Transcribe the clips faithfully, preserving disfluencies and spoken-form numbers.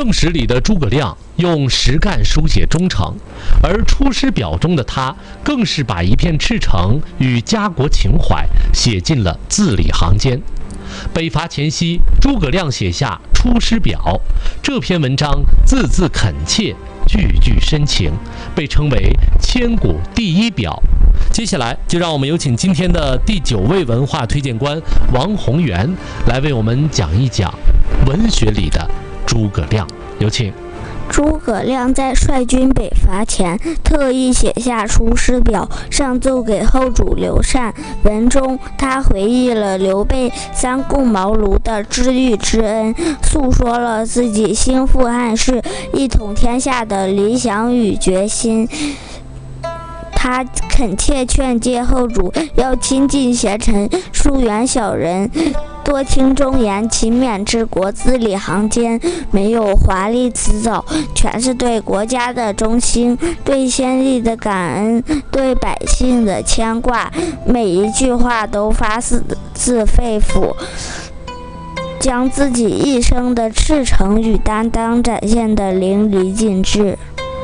正史里的诸葛亮用实干书写忠诚，而《出师表》中的他更是把一片赤诚与家国情怀写进了字里行间。北伐前夕，诸葛亮写下《出师表》这篇文章，字字恳切，句句深情，被称为千古第一表。接下来就让我们有请今天的第九位文化推荐官王宏源来为我们讲一讲文学里的诸葛亮。有请。 诸葛亮在率军北伐前，特意写下《出师表》，上奏给后主刘禅。文中，他回忆了刘备三顾茅庐的知遇之恩，诉说了自己兴复汉室、一统天下的理想与决心。他恳切劝诫后主要亲近贤臣，疏远小人，多听忠言，勤勉治国，字里行间没有华丽辞藻，全是对国家的忠心，对先帝的感恩，对百姓的牵挂，每一句话都发自肺腑，将自己一生的赤诚与担当展现得淋漓尽致。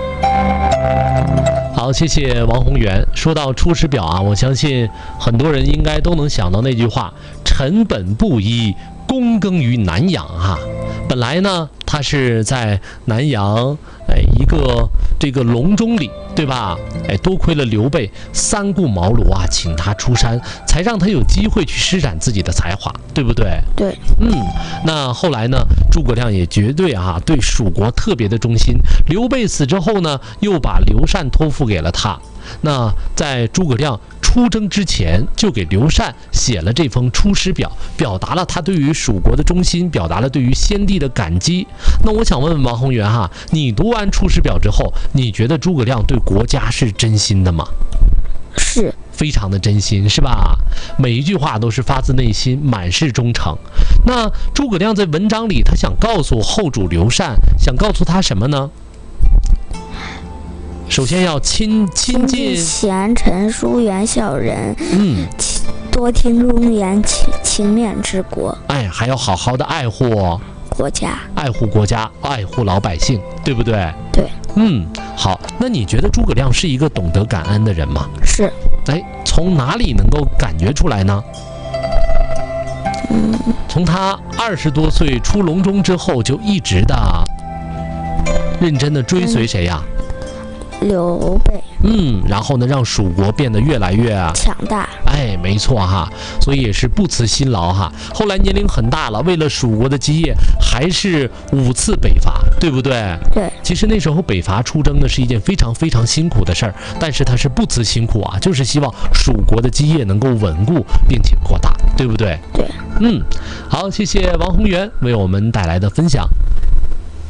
好，谢谢王宏源。说到《出师表》啊，我相信很多人应该都能想到那句话：臣本布衣，躬耕于南阳啊。本来呢，他是在南阳，哎，一个这个隆中里，对吧？哎，多亏了刘备三顾茅庐啊，请他出山，才让他有机会去施展自己的才华，对不对？ 对。 嗯，那后来呢，诸葛亮也绝对啊对蜀国特别的忠心。刘备死之后呢，又把刘禅托付给了他。那在诸葛亮出征之前，就给刘禅写了这封出师表，表达了他对于蜀国的忠心，表达了对于先帝的感激。那我想问问王宏源哈，你读完出师表之后，你觉得诸葛亮对国家是真心的吗？ 是， 非常的真心，是吧？每一句话都是发自内心，满是忠诚。那诸葛亮在文章里，他想告诉后主刘禅，想告诉他什么呢？首先要亲亲近贤臣，疏远小人， 嗯， 多听忠言，勤勤勉治国。 哎，还要好好的爱护国家， 爱护国家，爱护老百姓，对不对？ 对。 嗯，好。那你觉得诸葛亮是一个懂得感恩的人吗？ 是。 哎，从哪里能够感觉出来呢？ 嗯， 从他二十多岁出隆中之后，就一直的认真的追随谁呀？ 刘备。 嗯，然后呢，让蜀国变得越来越强大。 哎，没错哈，所以也是不辞辛劳哈。后来年龄很大了，为了蜀国的基业，还是五次北伐，对不对？ 对。 其实那时候北伐出征呢是一件非常非常辛苦的事儿，但是他是不辞辛苦啊，就是希望蜀国的基业能够稳固并且扩大，对不对？ 对。 嗯，好，谢谢王宏源为我们带来的分享。